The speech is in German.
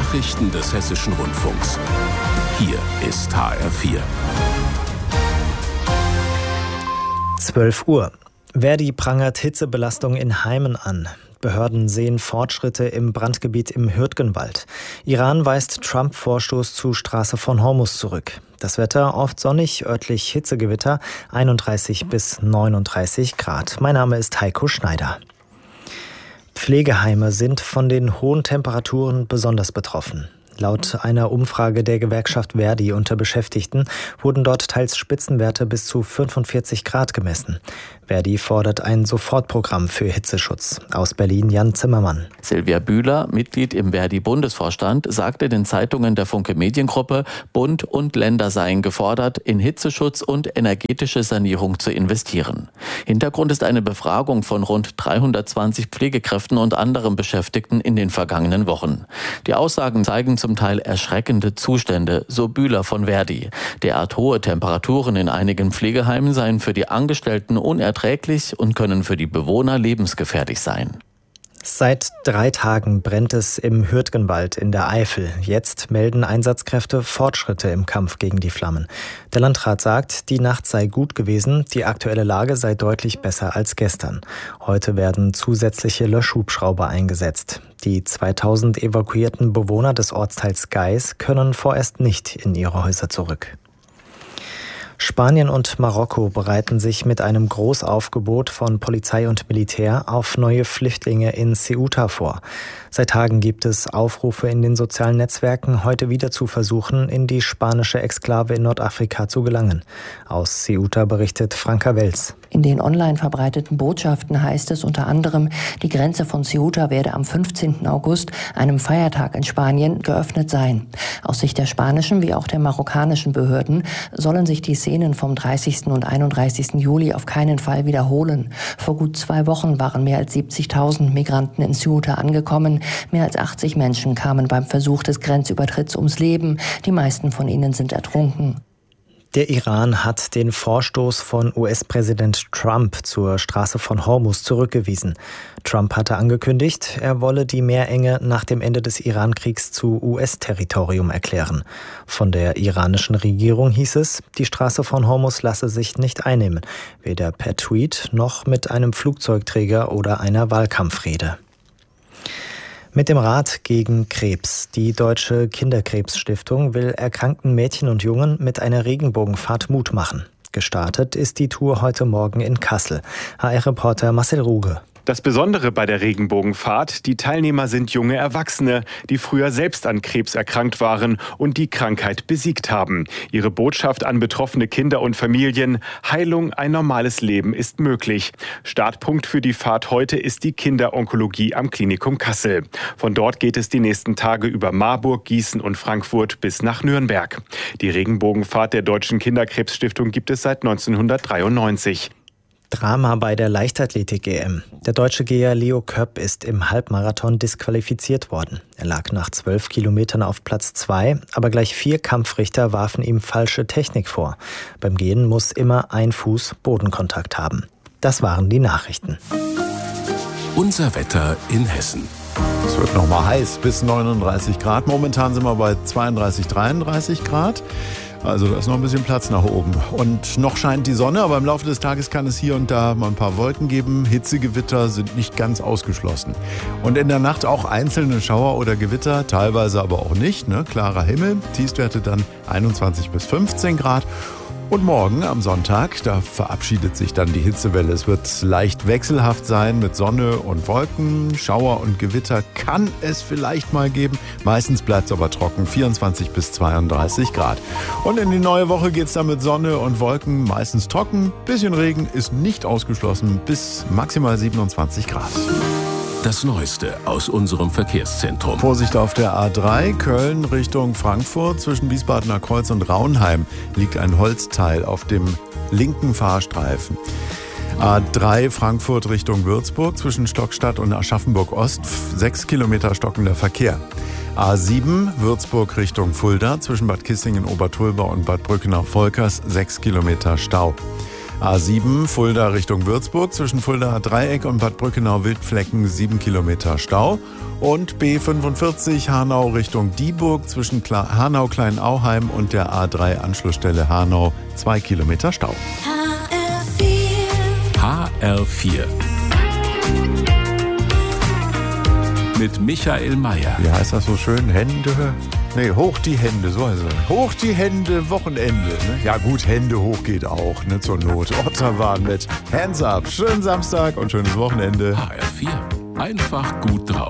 Nachrichten des Hessischen Rundfunks. Hier ist HR4. 12 Uhr. Verdi prangert Hitzebelastung in Heimen an. Behörden sehen Fortschritte im Brandgebiet im Hürtgenwald. Iran weist Trump-Vorstoß zu Straße von Hormuz zurück. Das Wetter oft sonnig, örtlich Hitzegewitter, 31 bis 39 Grad. Mein Name ist Heiko Schneider. Pflegeheime sind von den hohen Temperaturen besonders betroffen. Laut einer Umfrage der Gewerkschaft Verdi unter Beschäftigten wurden dort teils Spitzenwerte bis zu 45 Grad gemessen. Verdi fordert ein Sofortprogramm für Hitzeschutz. Aus Berlin Jan Zimmermann. Silvia Bühler, Mitglied im Verdi-Bundesvorstand, sagte den Zeitungen der Funke Mediengruppe, Bund und Länder seien gefordert, in Hitzeschutz und energetische Sanierung zu investieren. Hintergrund ist eine Befragung von rund 320 Pflegekräften und anderen Beschäftigten in den vergangenen Wochen. Die Aussagen zeigen zum Teil erschreckende Zustände, so Bühler von Verdi. Derart hohe Temperaturen in einigen Pflegeheimen seien für die Angestellten unerträglich und können für die Bewohner lebensgefährlich sein. Seit 3 Tagen brennt es im Hürtgenwald in der Eifel. Jetzt melden Einsatzkräfte Fortschritte im Kampf gegen die Flammen. Der Landrat sagt, die Nacht sei gut gewesen, die aktuelle Lage sei deutlich besser als gestern. Heute werden zusätzliche Löschhubschrauber eingesetzt. Die 2000 evakuierten Bewohner des Ortsteils Geis können vorerst nicht in ihre Häuser zurück. Spanien und Marokko bereiten sich mit einem Großaufgebot von Polizei und Militär auf neue Flüchtlinge in Ceuta vor. Seit Tagen gibt es Aufrufe in den sozialen Netzwerken, heute wieder zu versuchen, in die spanische Exklave in Nordafrika zu gelangen. Aus Ceuta berichtet Franka Wels. In den online verbreiteten Botschaften heißt es unter anderem, die Grenze von Ceuta werde am 15. August, einem Feiertag in Spanien, geöffnet sein. Aus Sicht der spanischen wie auch der marokkanischen Behörden sollen sich die Szenen vom 30. und 31. Juli auf keinen Fall wiederholen. Vor gut 2 Wochen waren mehr als 70.000 Migranten in Ceuta angekommen. Mehr als 80 Menschen kamen beim Versuch des Grenzübertritts ums Leben. Die meisten von ihnen sind ertrunken. Der Iran hat den Vorstoß von US-Präsident Trump zur Straße von Hormuz zurückgewiesen. Trump hatte angekündigt, er wolle die Meerenge nach dem Ende des Iran-Kriegs zu US-Territorium erklären. Von der iranischen Regierung hieß es, die Straße von Hormuz lasse sich nicht einnehmen, weder per Tweet noch mit einem Flugzeugträger oder einer Wahlkampfrede. Mit dem Rat gegen Krebs. Die Deutsche Kinderkrebsstiftung will erkrankten Mädchen und Jungen mit einer Regenbogenfahrt Mut machen. Gestartet ist die Tour heute Morgen in Kassel. HR-Reporter Marcel Ruge. Das Besondere bei der Regenbogenfahrt, die Teilnehmer sind junge Erwachsene, die früher selbst an Krebs erkrankt waren und die Krankheit besiegt haben. Ihre Botschaft an betroffene Kinder und Familien: Heilung, ein normales Leben ist möglich. Startpunkt für die Fahrt heute ist die Kinderonkologie am Klinikum Kassel. Von dort geht es die nächsten Tage über Marburg, Gießen und Frankfurt bis nach Nürnberg. Die Regenbogenfahrt der Deutschen Kinderkrebsstiftung gibt es seit 1993. Drama bei der Leichtathletik-EM. Der deutsche Geher Leo Köpp ist im Halbmarathon disqualifiziert worden. Er lag nach 12 Kilometern auf Platz 2, aber gleich 4 Kampfrichter warfen ihm falsche Technik vor. Beim Gehen muss immer ein Fuß Bodenkontakt haben. Das waren die Nachrichten. Unser Wetter in Hessen. Es wird noch mal heiß, bis 39 Grad. Momentan sind wir bei 32, 33 Grad. Also da ist noch ein bisschen Platz nach oben. Und noch scheint die Sonne, aber im Laufe des Tages kann es hier und da mal ein paar Wolken geben. Hitzegewitter sind nicht ganz ausgeschlossen. Und in der Nacht auch einzelne Schauer oder Gewitter, teilweise aber auch nicht. Klarer Himmel, Tiefstwerte dann 21 bis 15 Grad. Und morgen am Sonntag, da verabschiedet sich dann die Hitzewelle. Es wird leicht wechselhaft sein mit Sonne und Wolken. Schauer und Gewitter kann es vielleicht mal geben. Meistens bleibt es aber trocken, 24 bis 32 Grad. Und in die neue Woche geht es dann mit Sonne und Wolken, meistens trocken. Bisschen Regen ist nicht ausgeschlossen, bis maximal 27 Grad. Das Neueste aus unserem Verkehrszentrum. Vorsicht auf der A3 Köln Richtung Frankfurt. Zwischen Wiesbadener Kreuz und Raunheim liegt ein Holzteil auf dem linken Fahrstreifen. A3 Frankfurt Richtung Würzburg. Zwischen Stockstadt und Aschaffenburg-Ost 6 Kilometer stockender Verkehr. A7 Würzburg Richtung Fulda. Zwischen Bad Kissingen-Obertulba und Bad Brückenach-Volkers 6 Kilometer Stau. A7 Fulda Richtung Würzburg, zwischen Fuldaer Dreieck und Bad Brückenau-Wildflecken 7 Kilometer Stau. Und B45 Hanau Richtung Dieburg zwischen Hanau-Kleinauheim und der A3 Hanau 2 Kilometer Stau. HR4 mit Michael Mayer. Wie heißt das so schön? Hände? Nee, hoch die Hände, so heißt es. Hoch die Hände, Wochenende. Ne? Ja gut, Hände hoch geht auch, ne, zur Not. Otterwahn mit Hands Up. Schönen Samstag und schönes Wochenende. HR4, einfach gut drauf.